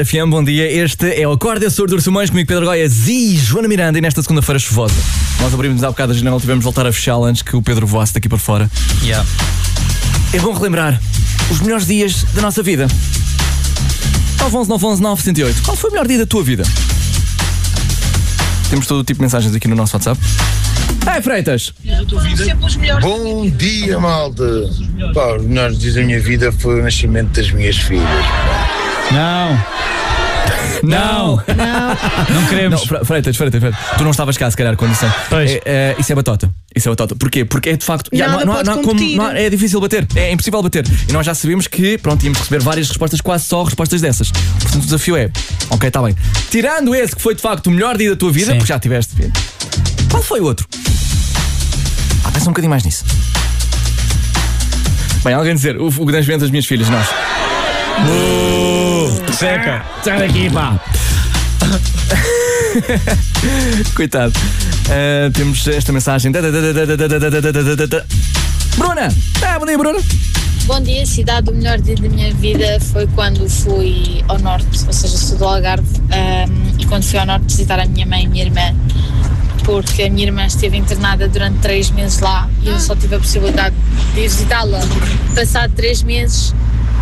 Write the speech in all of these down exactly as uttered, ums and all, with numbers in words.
F M, bom dia. Este é o Acorda Surdo Urso-Mães, comigo Pedro Goiás e Joana Miranda. E nesta segunda-feira chuvosa, nós abrimos há bocado a janela, tivemos de voltar a fechá-la antes que o Pedro voasse daqui para fora. Yeah. É bom relembrar os melhores dias da nossa vida. nove um um nove um um nove zero oito. Qual foi o melhor dia da tua vida? Temos todo o tipo de mensagens aqui no nosso WhatsApp. Ei, Freitas! Bom dia, malta! Pá, os melhores dias da minha vida foi o nascimento das minhas filhas. Não! Não! Não! Não queremos! Não, Freitas, Freitas, Freitas, tu não estavas cá, se calhar, quando disseste. É, é, isso é batota. Isso é batota. Porquê? Porque é de facto. Já, não, não, não, como, não, é difícil bater. É impossível bater. E nós já sabemos que, pronto, íamos receber várias respostas, quase só respostas dessas. Portanto, o desafio é: ok, está bem. Tirando esse que foi de facto o melhor dia da tua vida, sim, porque já tiveste. Qual foi o outro? Ah, pensa um bocadinho mais nisso. Bem, alguém dizer, o, o nascimento das minhas filhas, nós. Uh, seca! Sai daqui, pá! Coitado. Uh, temos esta mensagem. Bruna! Ah, bom dia, Bruna! Bom dia, cidade. O melhor dia da minha vida foi quando fui ao norte, ou seja, sou do Algarve, um, e quando fui ao norte visitar a minha mãe e a minha irmã, porque a minha irmã esteve internada durante três meses lá e eu só tive a possibilidade de ir visitá-la passado três meses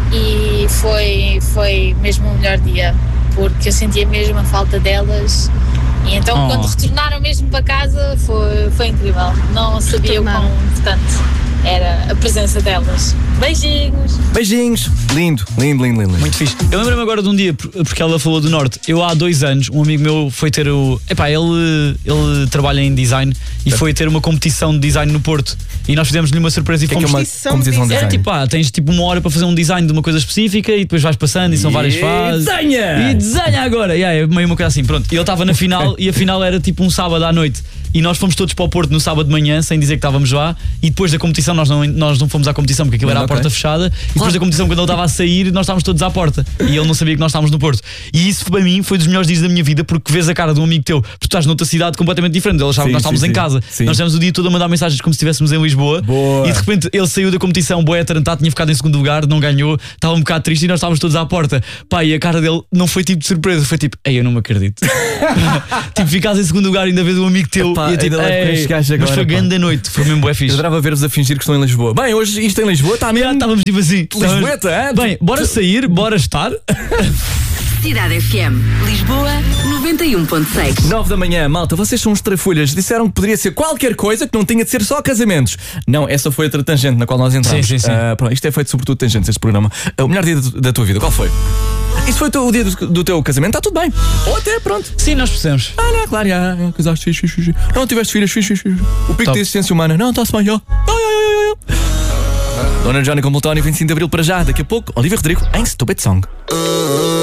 e foi, foi mesmo o melhor dia, porque eu sentia mesmo a falta delas e então oh. quando retornaram mesmo para casa foi, foi incrível. Não sabia o quão importante era a presença delas. Beijinhos! Beijinhos! Lindo, lindo, lindo, lindo. Muito fixe. Eu lembro-me agora de um dia, porque ela falou do Norte. Eu há dois anos, um amigo meu foi ter o... Epá, ele, ele trabalha em design e foi ter uma competição de design no Porto. E nós fizemos-lhe uma surpresa e que fomos... É que é uma competição de design? Era tipo, ah, tens tipo uma hora para fazer um design de uma coisa específica e depois vais passando e são várias e fases. Desenha! E desenha agora! Yeah, é meio uma coisa assim, pronto. E ele estava na final e a final era tipo um sábado à noite. E nós fomos todos para o Porto no sábado de manhã, sem dizer que estávamos lá. E depois da competição, nós não, nós não fomos à competição porque aquilo era à okay. porta fechada. E depois da competição, quando ele estava a sair, nós estávamos todos à porta. E ele não sabia que nós estávamos no Porto. E isso para mim foi dos melhores dias da minha vida, porque vês a cara de um amigo teu, porque tu estás noutra cidade completamente diferente. Ele achava sim, que nós estávamos sim, em casa. Sim. Nós estivemos o dia todo a mandar mensagens como se estivéssemos em Lisboa. Boa. E de repente ele saiu da competição, boé atarantado, tinha ficado em segundo lugar, não ganhou, estava um bocado triste e nós estávamos todos à porta. Pá, e a cara dele não foi tipo de surpresa, foi tipo, ei, eu não me acredito. Tipo, ficaste em segundo lugar ainda vez um amigo teu. Epá, e é tipo, ei, agora, mas foi grande a noite, foi mesmo bué fixe. Eu adorava ver-vos a fingir que estão em Lisboa. Bem, hoje isto em Lisboa está mesmo. Estávamos tipo assim. Lisboeta, é? Bem, bora sair, bora estar. Cidade F M, Lisboa, noventa e um ponto seis. nove da manhã, malta, vocês são uns trafolhas. Disseram que poderia ser qualquer coisa, que não tinha de ser só casamentos. Não, essa foi outra tangente na qual nós entramos. Sim, sim, sim. Uh, pronto, isto é feito sobretudo de tangentes, este programa. Uh, o melhor dia da, da tua vida, qual foi? Isso foi o dia do, do teu casamento, está tudo bem. Ou até, pronto. Sim, nós percebemos. Ah, não, claro, já, já casaste, fixe, fixe, fixe. Não, tiveste filhos, fixe, fixe, fixe. O pico de existência humana, não, está-se bem, ó. Dona Johnny com Multónio, vinte e cinco de Abril para já. Daqui a pouco, Olivia Rodrigo em Stupid Song.